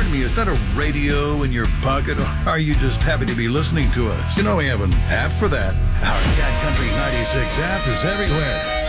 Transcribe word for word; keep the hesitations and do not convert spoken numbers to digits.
pardon me, is that a radio in your pocket, or are you just happy to be listening to us? You know we have an app for that. Our Cat Country ninety-six app is everywhere.